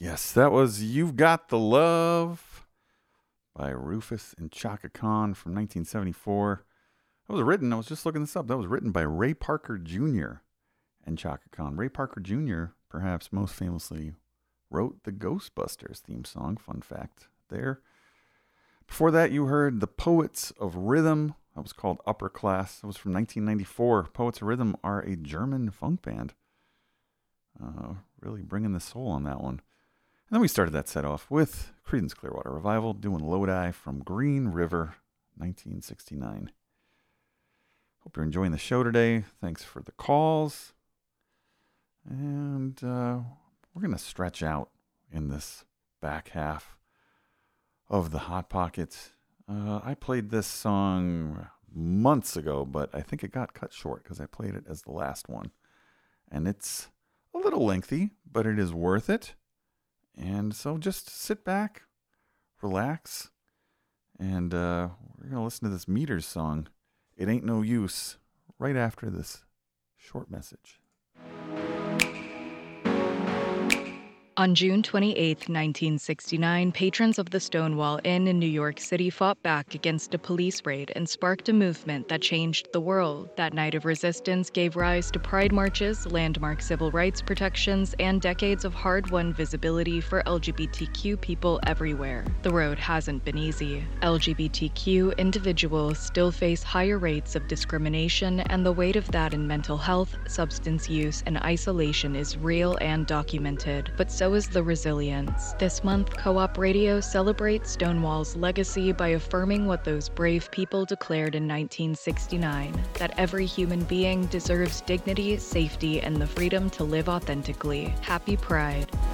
Yes, that was You've Got the Love by Rufus and Chaka Khan from 1974. That was written, I was just looking this up, that was written by Ray Parker Jr. and Chaka Khan. Ray Parker Jr., perhaps most famously, wrote the Ghostbusters theme song. Fun fact there. Before that, you heard The Poets of Rhythm. That was called Upper Class. That was from 1994. Poets of Rhythm are a German funk band. Really bringing the soul on that one. And then we started that set off with Creedence Clearwater Revival doing Lodi from Green River, 1969. Hope you're enjoying the show today. Thanks for the calls. And we're going to stretch out in this back half of the Hot Pockets. I played this song months ago, but I think it got cut short because I played it as the last one. And it's a little lengthy, but it is worth it. And so just sit back, relax, and we're going to listen to this Meters song, It Ain't No Use, right after this short message. On June 28, 1969, patrons of the Stonewall Inn in New York City fought back against a police raid and sparked a movement that changed the world. That night of resistance gave rise to pride marches, landmark civil rights protections, and decades of hard-won visibility for LGBTQ people everywhere. The road hasn't been easy. LGBTQ individuals still face higher rates of discrimination, and the weight of that in mental health, substance use, and isolation is real and documented. But so is the resilience. This month, Co-op Radio celebrates Stonewall's legacy by affirming what those brave people declared in 1969, that every human being deserves dignity, safety, and the freedom to live authentically. Happy Pride.